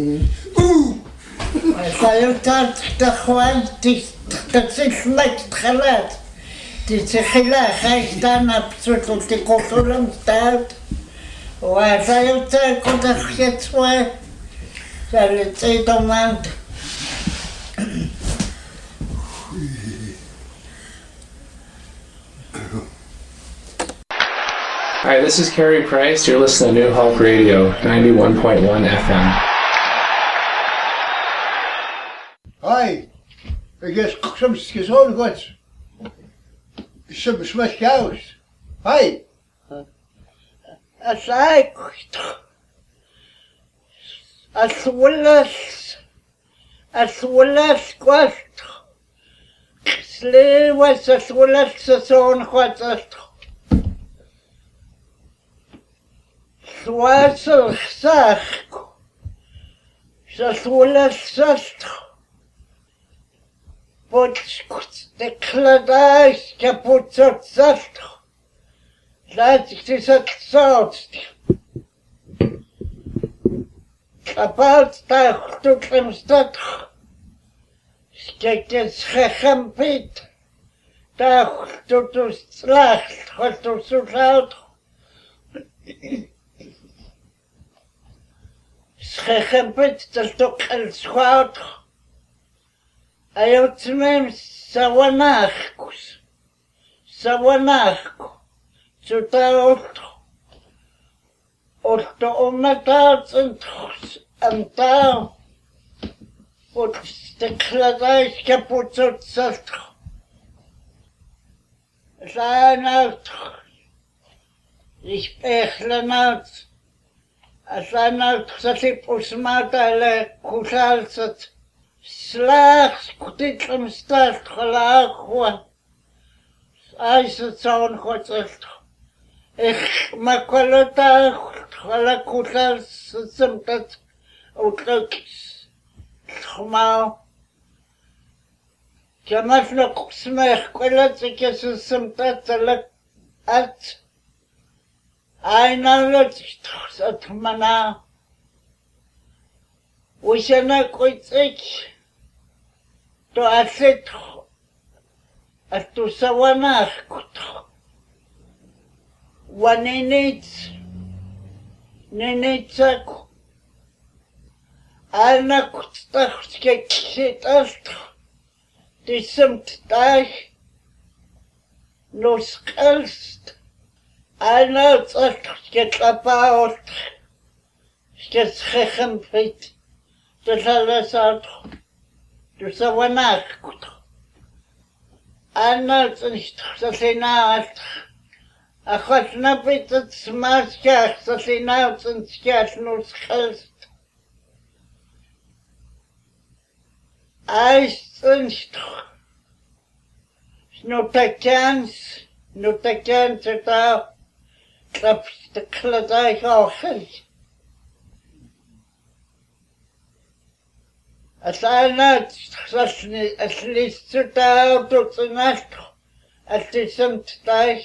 Sayutat Tahuan, Taxismak Halat, Tichila, Haistan, absolutely cultural stout. Why Sayuta could have hit where? So let's say the mount. Hi, this is Carey Price. You're listening to New Hope Radio, 91.1 FM. Hi, I guess some skizon got some smash cows. Hi. As I as well as quest. Slave was as well as the zone what Swasel Sach Saswala Sast But the Kladais Kaputzot Sast That is a salt About Tach to Klemstad Skekes Hechampit Tach to Slacht Hot to Sulaut Schechempet talk al squad. Ayotmem sawanachkus. Sawanachku. Zutaut. Otto omatat and down. What the Kladais kaputzot salt. Sein out. Ich bechle out. Asana ksatip usmata le kusalsat slag skutitlam start khalaqwa aisatson khotsalt ich makolota khala kusalsat utlaks khma kamafna kusmeh kolatsikesumtat la at I know that mana we shall not quite sick to asset at to sawana one needs nenetsak Alna kutstach shit ast disemt dai no skalst I know it's a get about get Schechenpit to tell us out to Sawanach. I know it's a sinat. I got no bit of smart gas, a sinat and scat no skills. I think no takans at all. Klaps de Kladai ogen. As I not as least to down to the nacht, as decent day.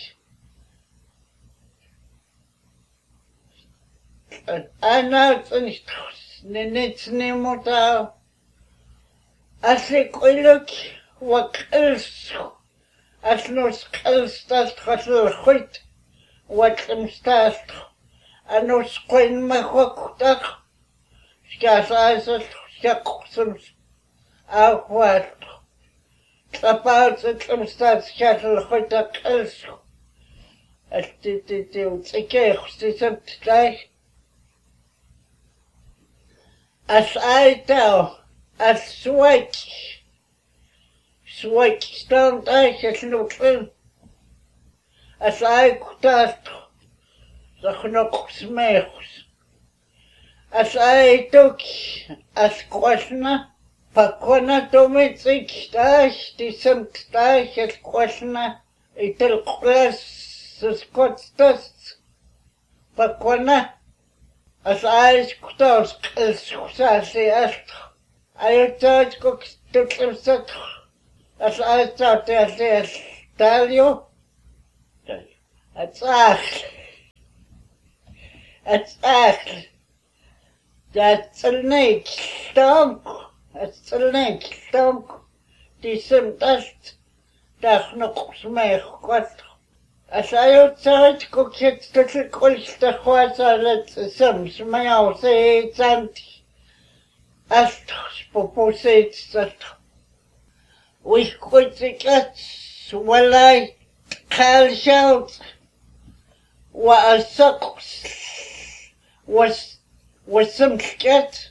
I not it's nemo down. As I look what else, as no skills that hustle white. What them start, and no screen my hook duck. Scarce eyes of shacksums out what. About the them start scattle hook duck else. As did the cakes today. As I tell, as swake don't I just look in. As I could the knock smehs. As I took as questioner, Pakona domestic dash, decent dash as questioner, it'll class the Scots dust. Pakona, as I could ask as Sassy asked, I thought cook took him set, as I thought as tell you. It's echt. That's a next dog. Disemptast. Dach noch smech quat. As I outside cook it to the coast the water let some smell say it's anti. As proposed that we could get well I call shout what a sucks was some scat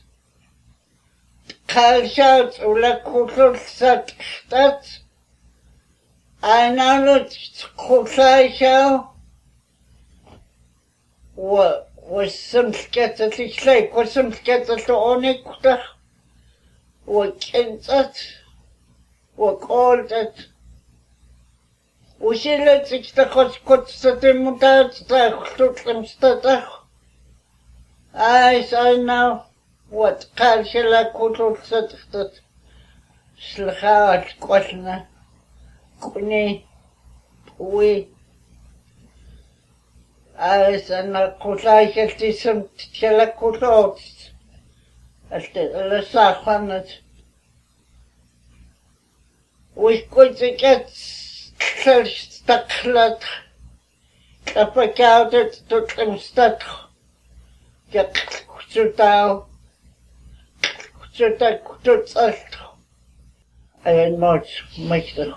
call shout ula kutul sat that I know that kutul shout was some scat at least like was some scat at the only kuta what can that what called that Усилить их хоть что-то мутация, что-то. I know what кашля кутуться тут. Слыхать кошна. Куни. Уи. I know кутайся тисом тела кутоц. Лесаханат. Уи кутикет Staklat, kapakaudet tot een stad. Ja, kutsutal, kutsutal. En moord, mechtig.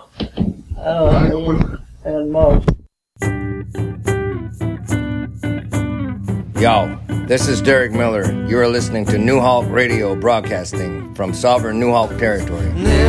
En moord. Yo, this is Derek Miller. You are listening to New Hulk Radio broadcasting from sovereign New Hulk territory.